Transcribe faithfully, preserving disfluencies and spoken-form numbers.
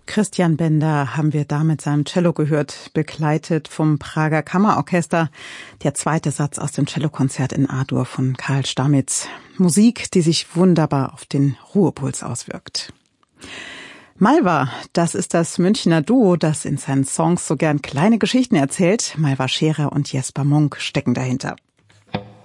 Christian Bender haben wir da mit seinem Cello gehört, begleitet vom Prager Kammerorchester. Der zweite Satz aus dem Cellokonzert in A-Dur von Karl Stamitz. Musik, die sich wunderbar auf den Ruhepuls auswirkt. Malva, das ist das Münchner Duo, das in seinen Songs so gern kleine Geschichten erzählt. Malva Scherer und Jesper Munk stecken dahinter.